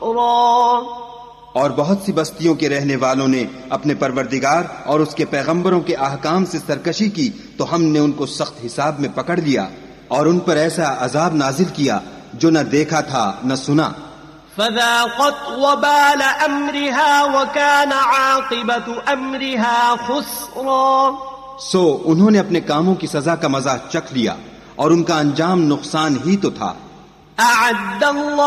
خسرا और बहुत सी बस्तियों के रहने वालों ने अपने परवरदिगार और उसके पैगंबरों के अहकाम से सरकशी की तो हमने उनको सख्त हिसाब में पकड़ लिया और उन पर ऐसा अजाब नाजिल किया जो न देखा था न सुना। فذاقت وبال أمرها وكان عاقبة أمرها خسرا सो उन्होंने अपने कामों की सजा का मजा चख लिया और उनका अंजाम नुकसान ही तो था।